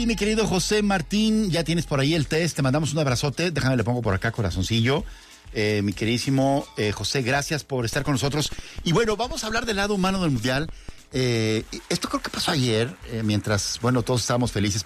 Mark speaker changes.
Speaker 1: Y mi querido José Martín, ya tienes por ahí el test, te mandamos un abrazote, déjame le pongo por acá corazoncillo. Mi queridísimo José, gracias por estar con nosotros. Y bueno, vamos a hablar del lado humano del Mundial. Esto creo que pasó ayer, mientras, bueno, todos estábamos felices